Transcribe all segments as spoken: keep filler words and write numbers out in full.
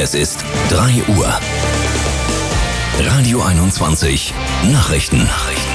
Es ist drei Uhr. Radio einundzwanzig Nachrichten.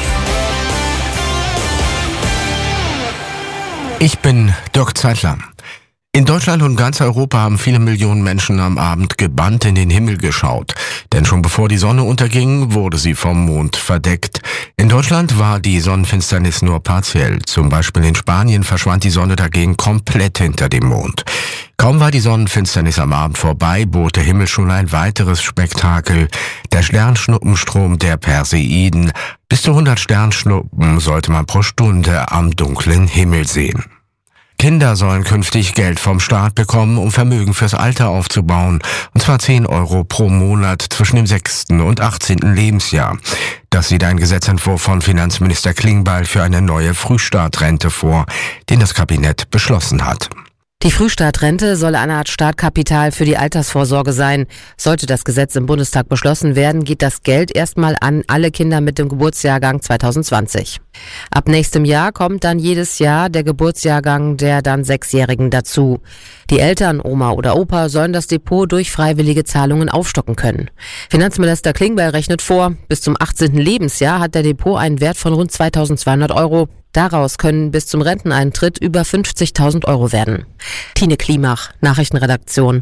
Ich bin Dirk Zeitler. In Deutschland und ganz Europa haben viele Millionen Menschen am Abend gebannt in den Himmel geschaut. Denn schon bevor die Sonne unterging, wurde sie vom Mond verdeckt. In Deutschland war die Sonnenfinsternis nur partiell. Zum Beispiel in Spanien verschwand die Sonne dagegen komplett hinter dem Mond. Kaum war die Sonnenfinsternis am Abend vorbei, bot der Himmel schon ein weiteres Spektakel. Der Sternschnuppenstrom der Perseiden. Bis zu hundert Sternschnuppen sollte man pro Stunde am dunklen Himmel sehen. Kinder sollen künftig Geld vom Staat bekommen, um Vermögen fürs Alter aufzubauen. Und zwar zehn Euro pro Monat zwischen dem sechsten und achtzehnten Lebensjahr. Das sieht ein Gesetzentwurf von Finanzminister Klingbeil für eine neue Frühstartrente vor, den das Kabinett beschlossen hat. Die Frühstartrente soll eine Art Startkapital für die Altersvorsorge sein. Sollte das Gesetz im Bundestag beschlossen werden, geht das Geld erstmal an alle Kinder mit dem Geburtsjahrgang zweitausendzwanzig. Ab nächstem Jahr kommt dann jedes Jahr der Geburtsjahrgang der dann Sechsjährigen dazu. Die Eltern, Oma oder Opa, sollen das Depot durch freiwillige Zahlungen aufstocken können. Finanzminister Klingbeil rechnet vor, bis zum achtzehnten Lebensjahr hat der Depot einen Wert von rund zweitausendzweihundert Euro. Daraus können bis zum Renteneintritt über fünfzigtausend Euro werden. Tine Klimach, Nachrichtenredaktion.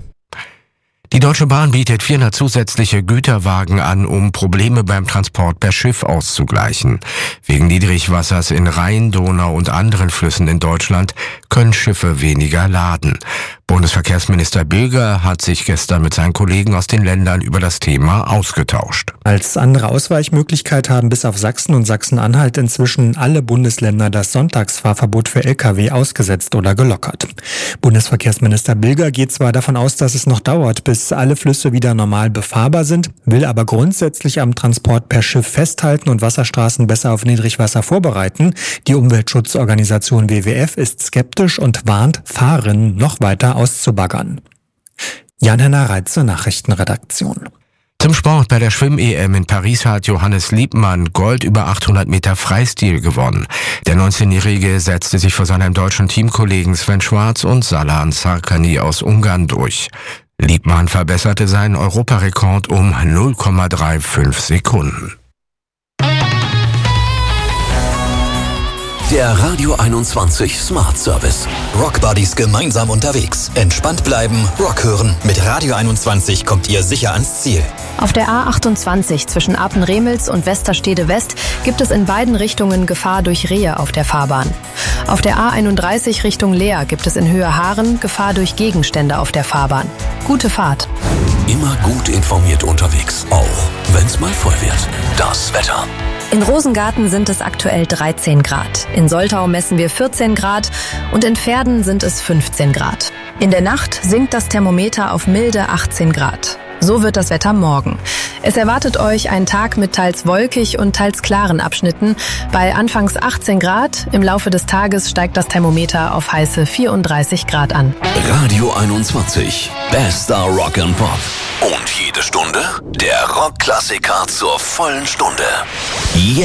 Die Deutsche Bahn bietet vierhundert zusätzliche Güterwagen an, um Probleme beim Transport per Schiff auszugleichen. Wegen Niedrigwassers in Rhein, Donau und anderen Flüssen in Deutschland können Schiffe weniger laden. Bundesverkehrsminister Bilger hat sich gestern mit seinen Kollegen aus den Ländern über das Thema ausgetauscht. Als andere Ausweichmöglichkeit haben bis auf Sachsen und Sachsen-Anhalt inzwischen alle Bundesländer das Sonntagsfahrverbot für L K W ausgesetzt oder gelockert. Bundesverkehrsminister Bilger geht zwar davon aus, dass es noch dauert, bis alle Flüsse wieder normal befahrbar sind, will aber grundsätzlich am Transport per Schiff festhalten und Wasserstraßen besser auf Niedrigwasser vorbereiten. Die Umweltschutzorganisation W W F ist skeptisch und warnt, Fahrerinnen noch weiter auszubaggern. Jan-Henner Reitze, Nachrichtenredaktion. Zum Sport: Bei der Schwimm-E M in Paris hat Johannes Liebmann Gold über achthundert Meter Freistil gewonnen. Der neunzehnjährige setzte sich vor seinem deutschen Teamkollegen Sven Schwarz und Salan Sarkani aus Ungarn durch. Liebmann verbesserte seinen Europarekord um null Komma fünfunddreißig Sekunden. Der Radio einundzwanzig Smart Service. Rock Buddies gemeinsam unterwegs. Entspannt bleiben, Rock hören. Mit Radio einundzwanzig kommt ihr sicher ans Ziel. Auf der A achtundzwanzig zwischen Apen-Remels und Westerstede West gibt es in beiden Richtungen Gefahr durch Rehe auf der Fahrbahn. Auf der A einunddreißig Richtung Leer gibt es in Höhe Haaren Gefahr durch Gegenstände auf der Fahrbahn. Gute Fahrt. Immer gut informiert unterwegs, auch wenn's mal voll wird. Das Wetter. In Rosengarten sind es aktuell dreizehn Grad. In Soltau messen wir vierzehn Grad und in Verden sind es fünfzehn Grad. In der Nacht sinkt das Thermometer auf milde achtzehn Grad. So wird das Wetter morgen. Es erwartet euch ein Tag mit teils wolkig und teils klaren Abschnitten. Bei anfangs achtzehn Grad, im Laufe des Tages steigt das Thermometer auf heiße vierunddreißig Grad an. Radio einundzwanzig, bester Rock and Pop. Und jede Stunde der Rockklassiker zur vollen Stunde. Jetzt